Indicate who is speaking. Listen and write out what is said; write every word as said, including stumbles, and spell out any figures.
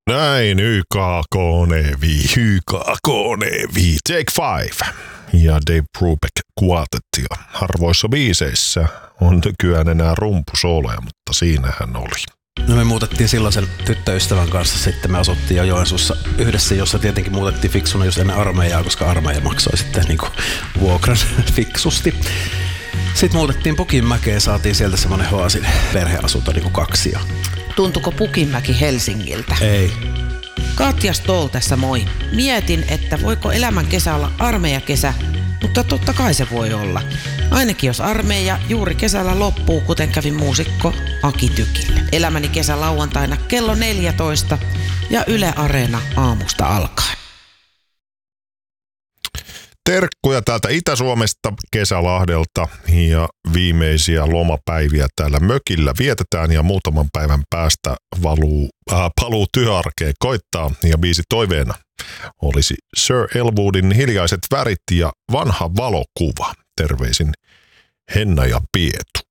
Speaker 1: Näin, Y K K Nevi, Y K K Nevi, Take Five ja Dave Brubeck Quartettia. Harvoissa biiseissä on nykyään enää rumpusooloja, mutta siinähän oli.
Speaker 2: No me muutettiin silloin sen tyttöystävän kanssa, sitten me asuttiin jo Joensuussa yhdessä, jossa tietenkin muutettiin fiksuna just ennen armeijaa, koska armeija maksoi sitten niinku vuokran fiksusti. Sitten muutettiin Pukinmäkeen, saatiin sieltä semmonen Hoasin perheasunto niinku kaksi. Ja...
Speaker 3: Tuntuko Pukinmäki Helsingiltä?
Speaker 2: Ei.
Speaker 3: Katja Stoll tässä moi. Mietin, että voiko elämän kesä olla armeijakesä, mutta totta kai se voi olla. Ainakin jos armeija juuri kesällä loppuu, kuten kävi muusikko Aki Tykille. Elämäni kesä lauantaina kello neljätoista ja Yle Areena aamusta alkaen.
Speaker 1: Terkkuja täältä Itä-Suomesta, Kesälahdelta ja viimeisiä lomapäiviä täällä mökillä vietetään ja muutaman päivän päästä valuu, äh, paluu työarkeen koittaa ja biisi toiveena olisi Sir Elwoodin Hiljaiset värit ja Vanha valokuva. Terveisin Henna ja Pietu.